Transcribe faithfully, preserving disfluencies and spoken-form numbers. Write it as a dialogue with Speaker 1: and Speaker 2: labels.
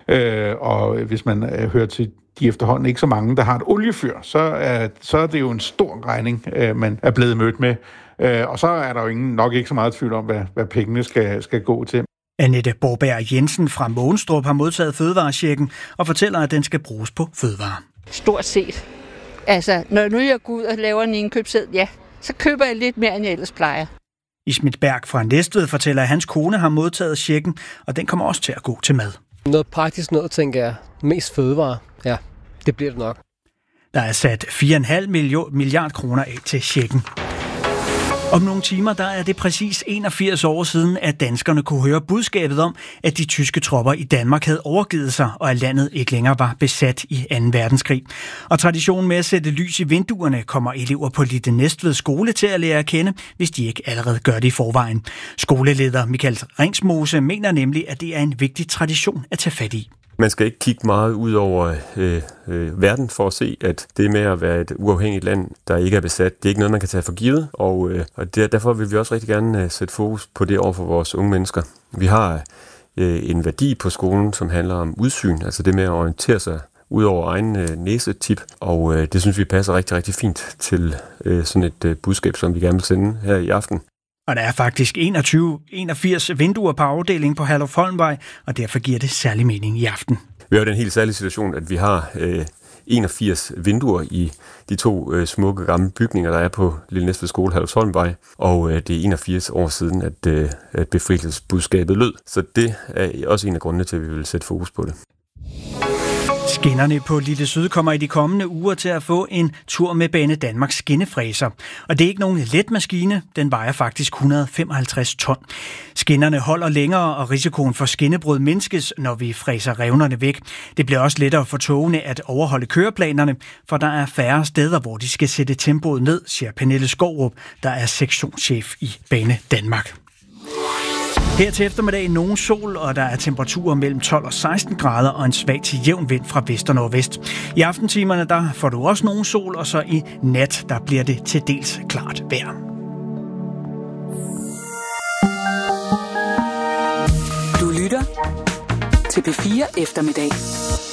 Speaker 1: Øh, og hvis man øh, hører til de efterhånden ikke så mange, der har et oliefyr, så er, så er det jo en stor regning, øh, man er blevet mødt med. Øh, og så er der jo ingen, nok ikke så meget tvivl om, hvad, hvad pengene skal, skal gå til.
Speaker 2: Annette Borberg Jensen fra Mogenstrup har modtaget fødevarechecken og fortæller, at den skal bruges på fødevarer.
Speaker 3: Stort set. Altså, når nu jeg går ud og laver en indkøbsseddel, ja, så køber jeg lidt mere, end jeg ellers plejer.
Speaker 2: Ismet Berg fra Næstved fortæller, at hans kone har modtaget checken, og den kommer også til at gå til mad.
Speaker 4: Noget praktisk noget, tænker jeg. Mest fødevarer. Ja, det bliver det nok.
Speaker 2: Der er sat fire komma fem milliard kroner af til checken. Om nogle timer der er det præcis enogfirs år siden, at danskerne kunne høre budskabet om, at de tyske tropper i Danmark havde overgivet sig, og at landet ikke længere var besat i anden verdenskrig. Og traditionen med at sætte lys i vinduerne kommer elever på Lille Næstved skole til at lære at kende, hvis de ikke allerede gør det i forvejen. Skoleleder Michael Ringsmose mener nemlig, at det er en vigtig tradition at tage fat i.
Speaker 5: Man skal ikke kigge meget ud over øh, øh, verden for at se, at det med at være et uafhængigt land, der ikke er besat, det er ikke noget, man kan tage for givet. Og, øh, og der, derfor vil vi også rigtig gerne øh, sætte fokus på det over for vores unge mennesker. Vi har øh, en værdi på skolen, som handler om udsyn, altså det med at orientere sig ud over egen øh, næsetip. Og øh, det synes vi passer rigtig, rigtig fint til øh, sådan et øh, budskab, som vi gerne vil sende her i aften.
Speaker 2: Og der er faktisk enogtyve enogfirs vinduer på afdelingen på Herlufsholmvej, og derfor giver det særlig mening i aften.
Speaker 5: Vi har den helt særlige situation, at vi har øh, enogfirs vinduer i de to øh, smukke gamle bygninger, der er på Lille Næstved skole, Herlufsholmvej, og øh, det er enogfirs år siden, at, øh, at befrielsesbudskabet lød. Så det er også en af grundene til, at vi vil sætte fokus på det.
Speaker 2: Skinnerne på Lille Syd kommer i de kommende uger til at få en tur med Banedanmarks skinnefræser. Og det er ikke nogen let maskine, den vejer faktisk et hundrede og femoghalvtreds ton. Skinnerne holder længere, og risikoen for skinnebrud mindskes, når vi fræser revnerne væk. Det bliver også lettere for togene at overholde køreplanerne, for der er færre steder, hvor de skal sætte tempoet ned, siger Pernille Skovrup, der er sektionschef i Banedanmark. Her til eftermiddag nogen sol, og der er temperaturer mellem tolv og seksten grader og en svag til jævn vind fra vest og nordvest. I aftentimerne der får du også nogen sol, og så i nat der bliver det til dels klart vejr.
Speaker 6: Du lytter til P fire eftermiddag.